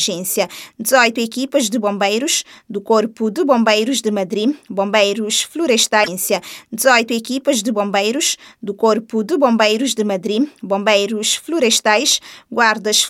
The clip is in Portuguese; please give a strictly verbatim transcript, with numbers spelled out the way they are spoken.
emergência. dezoito equipas de bombeiros do Corpo de Bombeiros de Madrid, bombeiros florestais. dezoito equipas de bombeiros do Corpo de Bombeiros de Madrid, bombeiros florestais, guardas